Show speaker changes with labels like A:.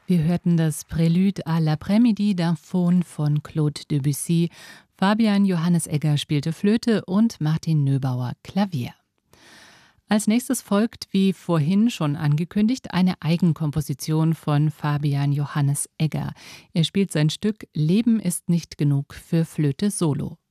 A: Wir hörten das Prélude à l'après-midi d'un Faune von Claude Debussy. Fabian Johannes Egger spielte Flöte und Martin Nöbauer Klavier. Als nächstes folgt, wie vorhin schon angekündigt, eine Eigenkomposition von Fabian Johannes Egger. Er spielt sein Stück Leben ist nicht genug für Flöte Solo.